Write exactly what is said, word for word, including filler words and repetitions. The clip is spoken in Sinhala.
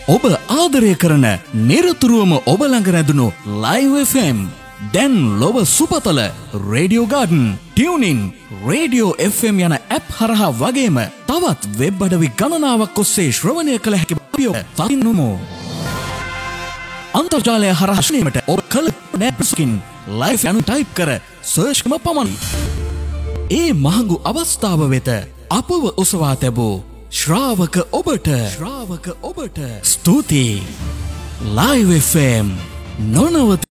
ඔබ ආදරය කරන නිරතුරුවම ඔබ ළඟ රැඳුණු Live එෆ් එම් දැන් ලොව සුපතල radio garden tuning radio F M යන ඇප් හරහා වගේම තවත් වෙබ් අඩවි ගණනාවක් ඔස්සේ ශ්‍රවණය කළ හැකි බව තකිනුමු. අන්තර්ජාලය හරහා ශ්‍රවණයට ඔබ කල නැප්ස්කින් ලයිව් යනු ටයිප් කර සර්ච් කරන පමණයි. ඒ මහඟු අවස්ථාව වෙත අපව ඔසවා තැබූ ශ්‍රාවක ඔබට ශ්‍රාවක ඔබට ස්තුතියි. Live F M නොනවත